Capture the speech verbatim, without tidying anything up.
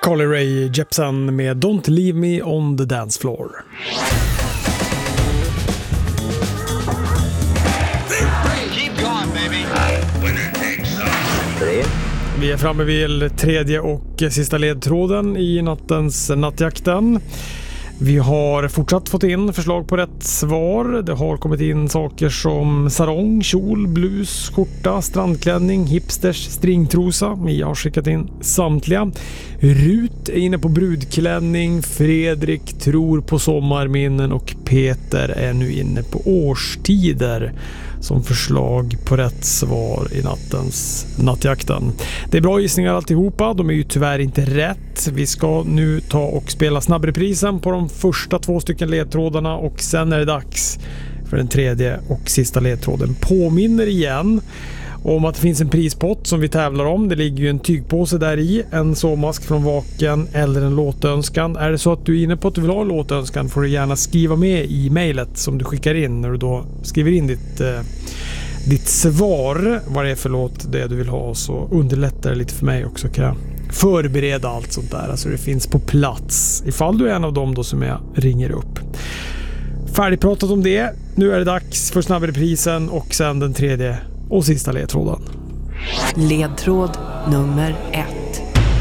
Carly Rae Jepsen med Don't Leave Me on the Dance Floor. Vi är framme vid tredje och sista ledtråden i nattens nattjakten. Vi har fortsatt fått in förslag på rätt svar. Det har kommit in saker som sarong, kjol, blus, skjorta, strandklänning, hipsters, stringtrosa. Vi har skickat in samtliga. Rut är inne på brudklänning, Fredrik tror på sommarminnen och Peter är nu inne på årstider som förslag på rätt svar i nattens nattjakten. Det är bra gissningar alltihopa, de är ju tyvärr inte rätt. Vi ska nu ta och spela snabbreprisen på de första två stycken ledtrådarna och sen är det dags för den tredje och sista ledtråden. Påminner igen om att det finns en prispott som vi tävlar om. Det ligger ju en tygpåse där i, en sovmask från Vaken eller en låtönskan. Är det så att du är inne på att du vill ha en låtönskan får du gärna skriva med i mejlet som du skickar in när du då skriver in ditt, eh, ditt svar, vad det är för låt det du vill ha, så underlättar det lite för mig också, kan jag förbereda allt sånt där, alltså det finns på plats ifall du är en av dem då som jag ringer upp. Färdigpratat om det, nu är det dags för snabbreprisen och sen den tredje och sista ledtråden. Ledtråd nummer ett.